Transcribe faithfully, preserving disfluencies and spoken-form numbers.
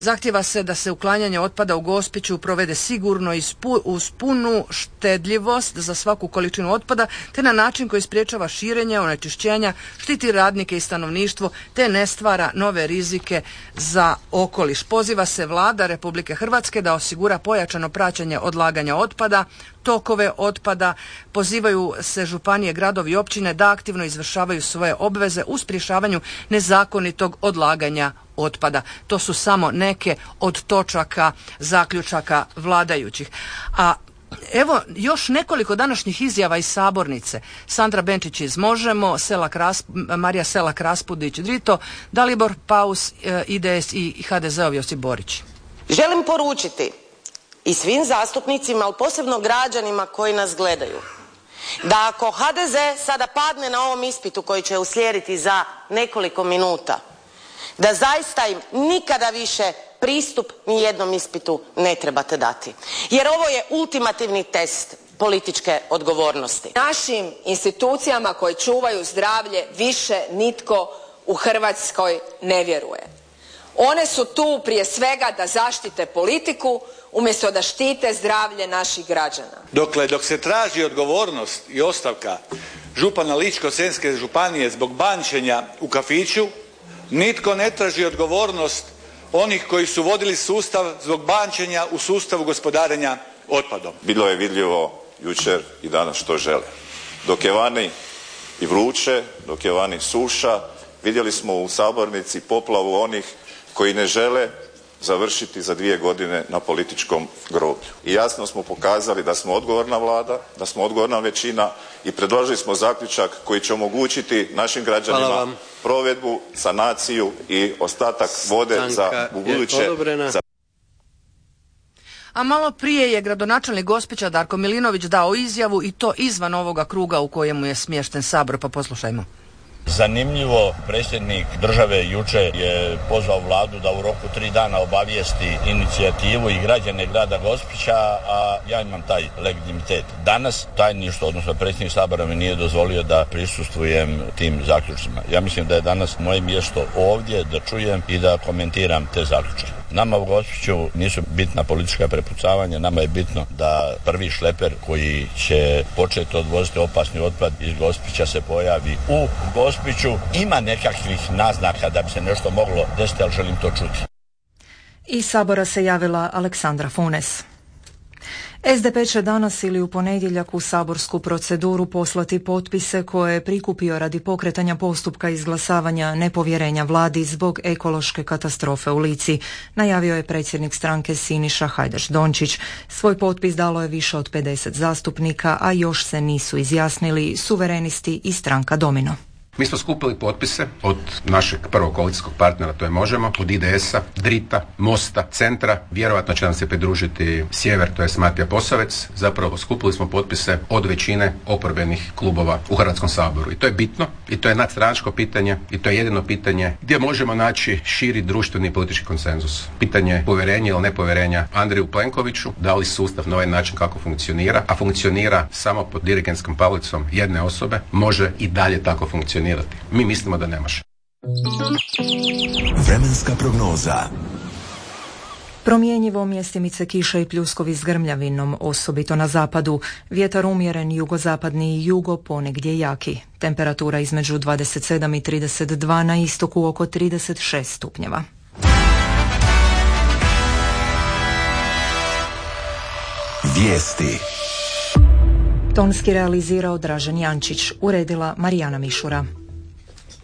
Zahtjeva se da se uklanjanje otpada u Gospiću provede sigurno i uz punu štedljivost za svaku količinu otpada, te na način koji sprječava širenje onečišćenja, štiti radnike i stanovništvo, te ne stvara nove rizike za okoliš. Poziva se Vlada Republike Hrvatske da osigura pojačano praćenje odlaganja otpada, tokove otpada. Pozivaju se županije, gradovi i općine da aktivno izvršavaju svoje obveze u sprječavanju nezakonitog odlaganja otpada. To su samo neke od točaka zaključaka vladajućih. A evo još nekoliko današnjih izjava iz sabornice. Sandra Benčić iz Možemo, Selak Rasp, Marija Selak Raspudić Drito, Dalibor Paus, I D S i H D Z-ov Josip Borić. Želim poručiti i svim zastupnicima, ali posebno građanima koji nas gledaju, da ako H D Z sada padne na ovom ispitu koji će uslijediti za nekoliko minuta, da zaista im nikada više pristup ni jednom ispitu ne trebate dati. Jer ovo je ultimativni test političke odgovornosti. Našim institucijama koje čuvaju zdravlje više nitko u Hrvatskoj ne vjeruje. One su tu prije svega da zaštite politiku umjesto da štite zdravlje naših građana. Dokle dok se traži odgovornost i ostavka župana Ličko-senjske županije zbog bančenja u kafiću, nitko ne traži odgovornost onih koji su vodili sustav zbog bančenja u sustavu gospodarenja otpadom. Bilo je vidljivo jučer i danas što žele. Dok je vani i vruće, dok je vani suša, vidjeli smo u sabornici poplavu onih koji ne žele završiti za dvije godine na političkom groblju. I jasno smo pokazali da smo odgovorna Vlada, da smo odgovorna većina i predložili smo zaključak koji će omogućiti našim građanima provedbu, sanaciju i ostatak vode za ubuduće. A malo prije je gradonačelnik Gospića Darko Milinović dao izjavu i to izvan ovoga kruga u kojemu je smješten Sabor, pa poslušajmo. Zanimljivo, predsjednik države jučer je pozvao Vladu da u roku tri dana obavijesti inicijativu i građane grada Gospića, a ja imam taj legitimitet. Danas tajništvo, odnosno predsjednik Sabora mi nije dozvolio da prisustvujem tim zaključcima. Ja mislim da je danas moje mjesto ovdje da čujem i da komentiram te zaključke. Nama u Gospiću nisu bitna politička prepucavanja, nama je bitno da prvi šleper koji će početi odvoziti opasni otpad iz Gospića se pojavi u Gospiću. Ima nekakvih naznaka da bi se nešto moglo desiti, ali želim to čuti. Iz Sabora se javila Aleksandra Funes. S D P će danas ili u ponedjeljak u saborsku proceduru poslati potpise koje je prikupio radi pokretanja postupka izglasavanja nepovjerenja vladi zbog ekološke katastrofe u Lici, najavio je predsjednik stranke Siniša Hajdaš Dončić. Svoj potpis dalo je više od pedeset zastupnika, a još se nisu izjasnili Suverenisti i stranka Domino. Mi smo skupili potpise od našeg prvog koalicijskog partnera, to je Možemo, od I D S-a, Drita, Mosta, Centra, vjerojatno će nam se pridružiti Sjever, to je Matija Posavec. Zapravo skupili smo potpise od većine oporbenih klubova u Hrvatskom saboru. I to je bitno, i to je nadstranačko pitanje, i to je jedino pitanje gdje možemo naći širi društveni i politički konsenzus. Pitanje povjerenja ili nepovjerenja Andreju Plenkoviću, da li sustav na ovaj način kako funkcionira, a funkcionira samo pod dirigentskom palicom jedne osobe, može i dalje tako funkcionirati. Mi mislimo da ne može. Vremenska prognoza. Promjenjivo, mjestimice kiše i pljuskovi s grmljavinom, osobito na zapadu. Vjetar umjeren, jugozapadni i jugo, ponegdje jaki. Temperatura između dvadeset sedam i trideset dva, na istoku oko trideset šest stupnjeva. Vijesti. Tonski realizirao Dražen Jančić, uredila Marijana Mišura.